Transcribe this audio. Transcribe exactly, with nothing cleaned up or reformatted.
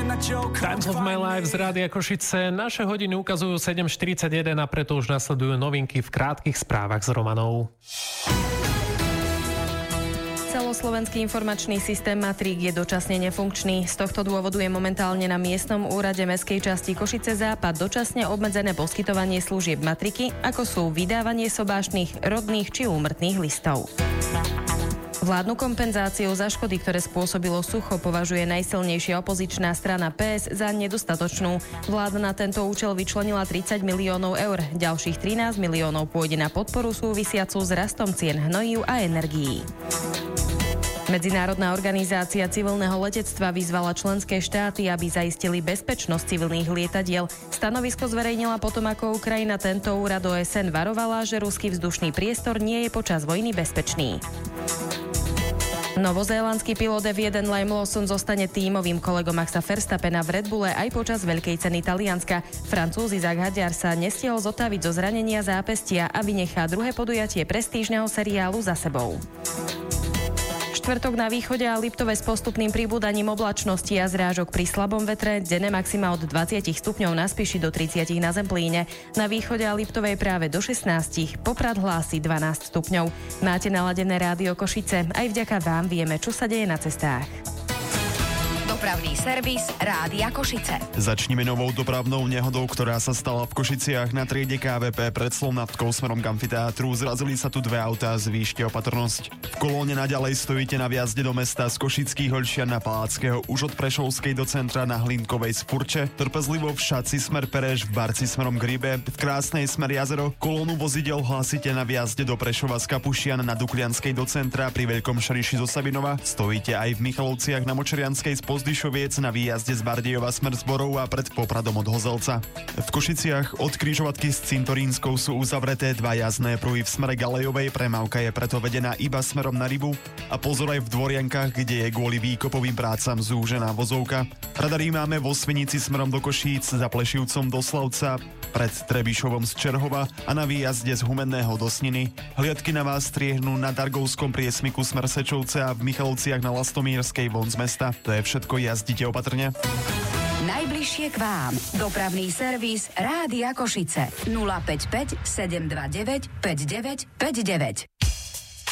Times of my life z Rádia Košice. Naše hodiny ukazujú sedem štyridsaťjeden a preto už nasledujú novinky v krátkych správach s Romanou. Celoslovenský informačný systém Matrík je dočasne nefunkčný. Z tohto dôvodu je momentálne na miestnom úrade mestskej časti Košice Západ dočasne obmedzené poskytovanie služieb matriky, ako sú vydávanie sobášnych, rodných či úmrtných listov. Vládnu kompenzáciu za škody, ktoré spôsobilo sucho, považuje najsilnejšia opozičná strana pé es za nedostatočnú. Vláda na tento účel vyčlenila tridsať miliónov eur. Ďalších trinásť miliónov pôjde na podporu súvisiacu s rastom cien hnojív a energií. Medzinárodná organizácia civilného letectva vyzvala členské štáty, aby zaistili bezpečnosť civilných lietadiel. Stanovisko zverejnila potom, ako Ukrajina tento úrad ó es en varovala, že ruský vzdušný priestor nie je počas vojny bezpečný. Novozélandský pilot ef jeden Liam Lawson zostane tímovým kolegom Maxa Verstappena v Red Bulle aj počas Veľkej ceny Talianska. Francúz Isaac Hadjar sa nestihol zotaviť zo zranenia zápestia a vynechá druhé podujatie prestížneho seriálu za sebou. Štvrtok na východe a Liptove s postupným pribúdaním oblačnosti a zrážok pri slabom vetre, denné maxima od dvadsať stupňov na Spiši do tridsať na Zemplíne. Na východe a Liptovej práve do šestnásť, Poprad hlási dvanásť stupňov. Máte naladené Rádio Košice, aj vďaka vám vieme, čo sa deje na cestách. Dopravný servis Rádia Košice. Začneme novou dopravnou nehodou, ktorá sa stala v Košiciach na triede ká vé pé pred Slovnatkou smerom k amfiteátru. Zrazili sa tu dve autá, zvýšte opatrnosť. V kolóne naďalej stojíte na vjazde do mesta z Košických Hoľčian na Paláckeho už od Prešovskej do centra na Hlinkovej Spurče. Trpezlivo v Šaci smer Pereš, v Barci smerom k Rybe, v Krásnej smer Jazero. Kolónu vozidel hlásite na vjazde do Prešova z Kapušian na Duklianskej do centra, pri Veľkom Šariši zo Sabinova. Stojíte aj v Michalovciach na Močerianskej z Pozdyšoviec, na výjazde z Bardejova smer Zborov a pred Popradom od Hozelca. V Košiciach od križovatky s Cintorínskou sú uzavreté dva jazdné pruhy v smere Galejovej, premávka je preto vedená iba smerom na Rybu a pozor aj v Dvoriankách, kde je kvôli výkopovým prácam zúžená vozovka. Radary máme vo Svinici smerom do Košíc, za Plešivcom do Slavca, pred Trebišovom z Čerhova a na výjazde z Humenného do Sniny. Hliadky na vás striehnú na Dargovskom priesmiku smer Sečovce a v Michalovciach na Lastomírskej von z mesta. To je všetko, jazdite opatrne. Najbližšie k vám. Dopravný servis Rádia Košice. nula päť päť sedem dva deväť päť deväť päť deväť.